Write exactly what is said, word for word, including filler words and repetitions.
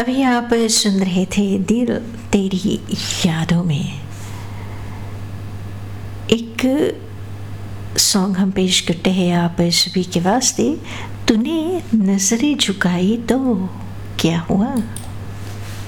अभी आप सुन रहे थे दिल तेरी यादों में। एक सॉन्ग हम पेश करते हैं आप सभी के वास्ते। तूने नजरें झुकाई तो क्या हुआ।